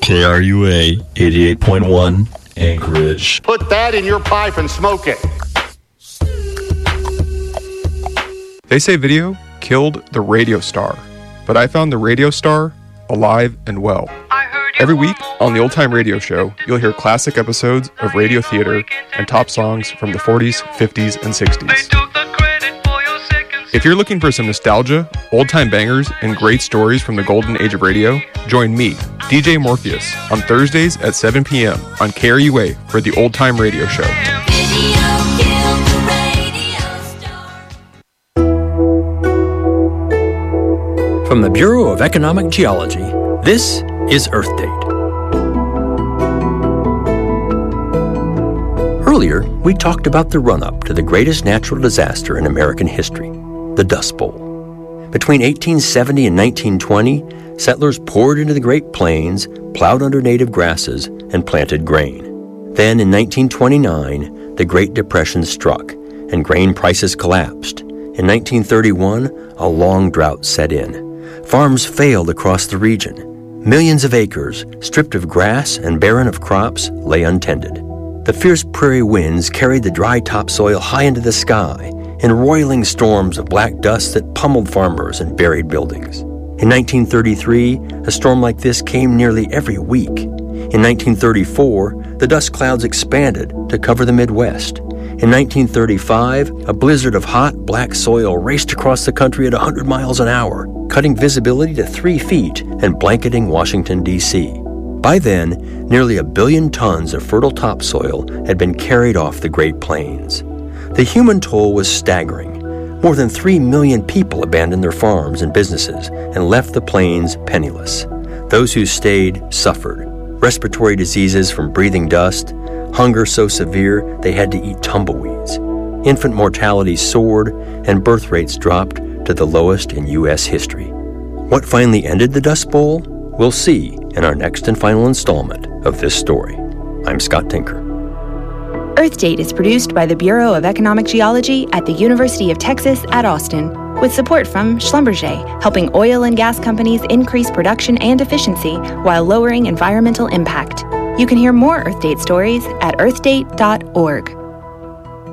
KRUA 88.1 Anchorage. Put that in your pipe and smoke it. They say video killed the radio star, but I found the radio star alive and well. Every week on the Old Time Radio Show, you'll hear classic episodes of radio theater and top songs from the 40s, 50s, and 60s. If you're looking for some nostalgia, old-time bangers, and great stories from the golden age of radio, join me, DJ Morpheus, on Thursdays at 7 p.m. on KRUA for the Old Time Radio Show. From the Bureau of Economic Geology, this is Earth Date. Earlier, we talked about the run-up to the greatest natural disaster in American history, the Dust Bowl. Between 1870 and 1920, settlers poured into the Great Plains, plowed under native grasses, and planted grain. Then, in 1929, the Great Depression struck, and grain prices collapsed. In 1931, a long drought set in. Farms failed across the region. Millions of acres, stripped of grass and barren of crops, lay untended. The fierce prairie winds carried the dry topsoil high into the sky in roiling storms of black dust that pummeled farmers and buried buildings. In 1933, a storm like this came nearly every week. In 1934, the dust clouds expanded to cover the Midwest. In 1935, a blizzard of hot, black soil raced across the country at 100 miles an hour, cutting visibility to 3 feet and blanketing Washington, D.C. By then, nearly 1 billion tons of fertile topsoil had been carried off the Great Plains. The human toll was staggering. More than 3 million people abandoned their farms and businesses and left the plains penniless. Those who stayed suffered. Respiratory diseases from breathing dust, hunger so severe they had to eat tumbleweeds. Infant mortality soared, and birth rates dropped to the lowest in U.S. history. What finally ended the Dust Bowl? We'll see in our next and final installment of this story. I'm Scott Tinker. Earth Date is produced by the Bureau of Economic Geology at the University of Texas at Austin, with support from Schlumberger, helping oil and gas companies increase production and efficiency while lowering environmental impact. You can hear more Earth Date stories at earthdate.org.